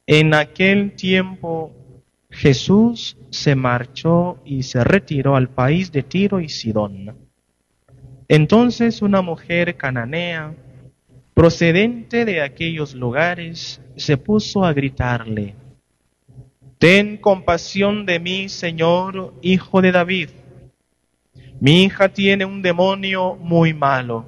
En aquel tiempo Jesús se marchó y se retiró al país de Tiro y Sidón. Entonces una mujer cananea, procedente de aquellos lugares, se puso a gritarle: «Ten compasión de mí, Señor, hijo de David. Mi hija tiene un demonio muy malo».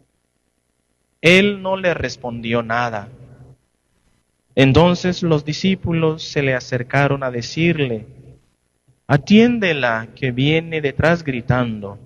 Él no le respondió nada. Entonces los discípulos se le acercaron a decirle: «Atiéndela, que viene detrás gritando».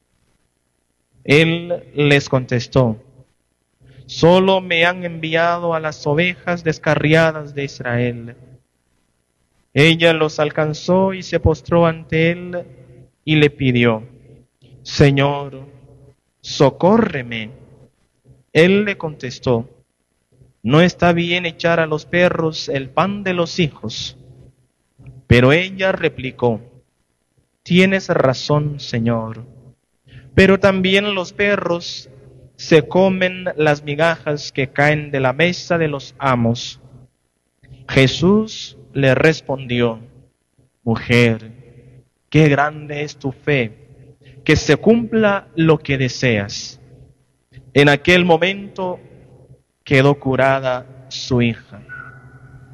Él les contestó: «Solo me han enviado a las ovejas descarriadas de Israel». Ella los alcanzó y se postró ante él y le pidió: «Señor, socórreme». Él le contestó: «No está bien echar a los perros el pan de los hijos». Pero ella replicó: «Tienes razón, Señor, pero también los perros se comen las migajas que caen de la mesa de los amos». Jesús le respondió: «Mujer, qué grande es tu fe, que se cumpla lo que deseas». En aquel momento quedó curada su hija.